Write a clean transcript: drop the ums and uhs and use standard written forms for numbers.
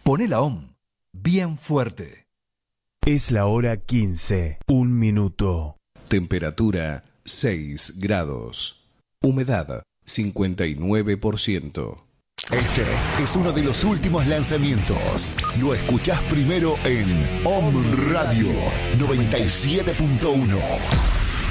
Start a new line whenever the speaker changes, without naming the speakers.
Poné la OM bien fuerte.
Es la hora 15, 1 minuto.
Temperatura 6 grados. Humedad 59%.
Este es uno de los últimos lanzamientos. Lo escuchás primero en OM Radio 97.1.